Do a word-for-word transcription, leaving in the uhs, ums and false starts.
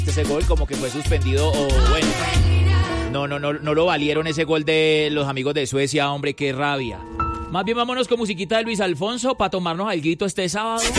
ese gol, como que fue suspendido o bueno. No, no, no, no lo valieron ese gol de los amigos de Suecia, hombre, qué rabia. Más bien vámonos con musiquita de Luis Alfonso para tomarnos alguito este sábado.